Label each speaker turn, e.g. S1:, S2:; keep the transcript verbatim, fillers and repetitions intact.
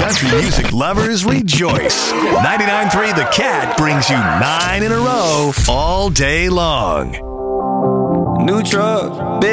S1: Country music lovers rejoice. ninety-nine point three The Cat brings you nine in a row all day long.
S2: New truck, big